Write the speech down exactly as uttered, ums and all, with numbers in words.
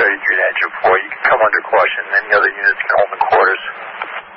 thirty-three to enter four. You can come under caution. Any other units can hold in quarters.